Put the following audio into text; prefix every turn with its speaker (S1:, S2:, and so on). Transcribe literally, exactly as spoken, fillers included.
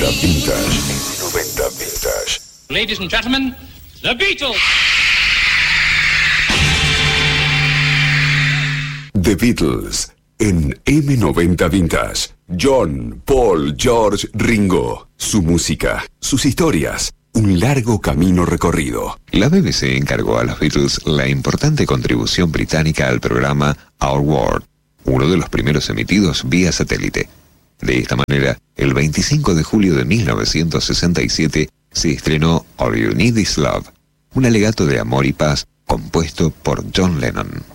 S1: Vintage. M noventa Vintage.
S2: Ladies and gentlemen, The Beatles.
S1: The Beatles en M noventa Vintage. John, Paul, George, Ringo. Su música, sus historias, un largo camino recorrido.
S3: La B B C encargó a los Beatles la importante contribución británica al programa Our World, uno de los primeros emitidos vía satélite. De esta manera, el veinticinco de julio de mil novecientos sesenta y siete se estrenó All You Need Is Love, un alegato de amor y paz compuesto por John Lennon.